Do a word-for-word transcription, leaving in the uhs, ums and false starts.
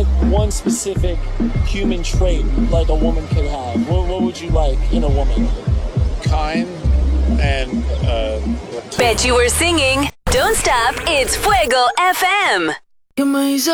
like one specific human trait like a woman could have? What, what would you like in a woman? Kind and uh Bet you were singing. Don't stop. It's Fuego F M.